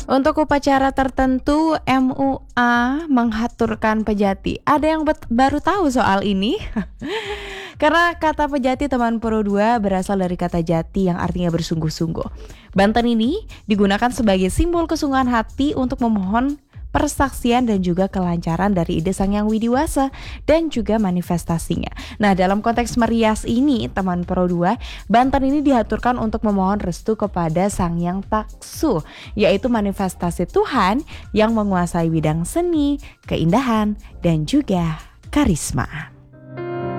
Untuk upacara tertentu, MUA menghaturkan pejati. Ada yang baru tahu soal ini? Karena kata pejati teman Pro 2 berasal dari kata jati yang artinya bersungguh-sungguh. Banten ini digunakan sebagai simbol kesungguhan hati untuk memohon persaksian dan juga kelancaran dari ide Sang Yang Widiwasa dan juga manifestasinya. Nah, dalam konteks merias ini, teman Pro 2, Banten ini diaturkan untuk memohon restu kepada Sang Yang Taksu, yaitu manifestasi Tuhan yang menguasai bidang seni, keindahan, dan juga karisma.